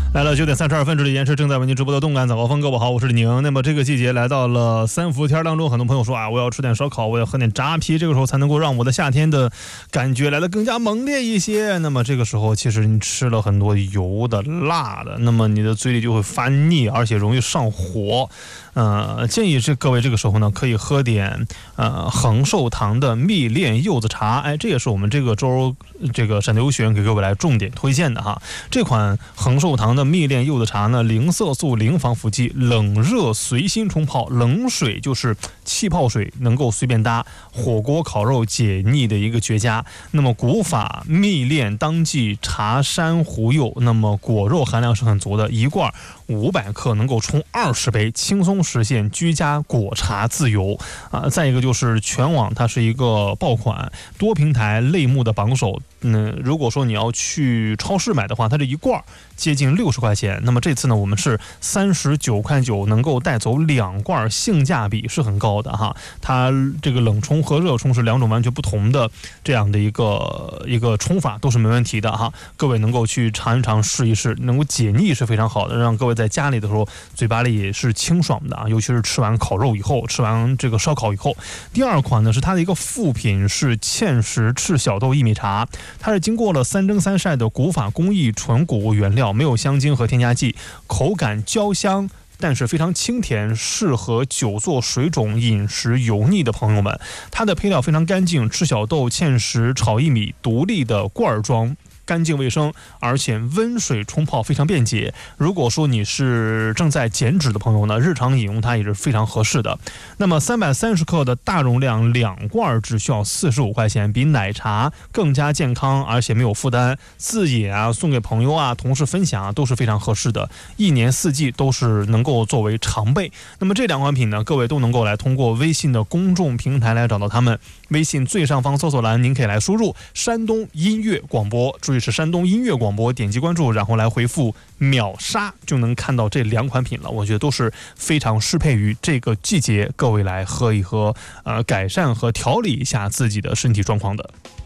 来了9点32分，这里延时正在为您直播的动感早高峰，各位好，我是李宁。那么这个季节来到了三伏天当中，很多朋友说啊，我要吃点烧烤，我要喝点扎啤，这个时候才能够让我的夏天的感觉来得更加猛烈一些。那么这个时候其实你吃了很多油的、辣的，那么你的嘴里就会发腻，而且容易上火。建议各位这个时候呢，可以喝点恒寿堂的蜜炼柚子茶。哎，这也是我们这个周这个闪流学院给各位来重点推荐的哈。这款恒寿堂的蜜炼柚子茶呢，零色素、零防腐剂，冷热随心冲泡，冷水就是气泡水，能够随便搭，火锅烤肉解腻的一个绝佳。那么古法蜜炼当季茶山胡柚，那么果肉含量是很足的，一罐500克能够冲20杯，轻松实现居家果茶自由啊。再一个就是全网它是一个爆款，多平台类目的榜首。如果说你要去超市买的话，它这一罐接近60块钱。那么这次呢，我们是39.9块能够带走2罐，性价比是很高的哈。它这个冷冲和热冲是2种完全不同的这样的一个冲法，都是没问题的哈。各位能够去尝一尝试一试，能够解腻是非常好的，让各位在家里的时候嘴巴里也是清爽的啊。尤其是吃完烤肉以后，吃完这个烧烤以后。第二款呢是它的一个副品，是芡实赤小豆薏米茶。它是经过了3蒸3晒的古法工艺纯谷原料，没有香精和添加剂，口感焦香，但是非常清甜，适合久坐水肿、饮食油腻的朋友们。它的配料非常干净，赤小豆、芡实、炒薏米独立的罐装，干净卫生，而且温水冲泡非常便捷。如果说你是正在减脂的朋友呢，日常饮用它也是非常合适的。那么330克的大容量2罐只需要45块钱，比奶茶更加健康，而且没有负担。自饮啊，送给朋友啊、同事分享啊，都是非常合适的。一年4季都是能够作为常备。那么这2款品呢，各位都能够来通过微信的公众平台来找到他们。微信最上方搜索栏，您可以来输入山东音乐广播，注意是山东音乐广播，点击关注，然后来回复秒杀，就能看到这2款品了。我觉得都是非常适配于这个季节，各位来喝一喝，改善和调理一下自己的身体状况的。